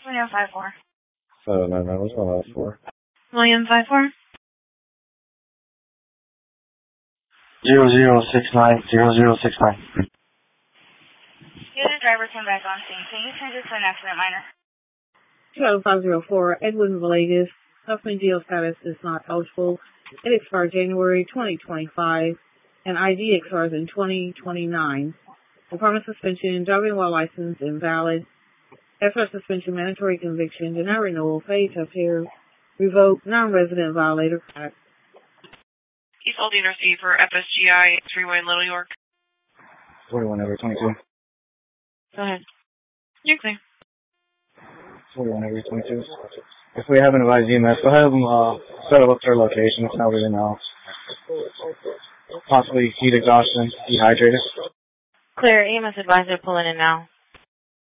William 5-4. No, what's my last four? William 5-4. 0069. The driver came back on scene. Can you change it to an accident minor? Chicago 504, Edwin Villegas. Suffering deal status is not eligible. It expires January 2025, and ID expires in 2029. Department suspension, driving while license invalid. SR suspension, mandatory conviction, deny renewal, failure to appear, revoke, non-resident violator act. He's holding receipt for FSGI 3-way Little York. 41/22. Go ahead. You're clear. 41/22. If we have an advised EMS, go ahead and settle up their location. It's not really now. Possibly heat exhaustion, dehydrated. Clear. EMS advisor pulling in now.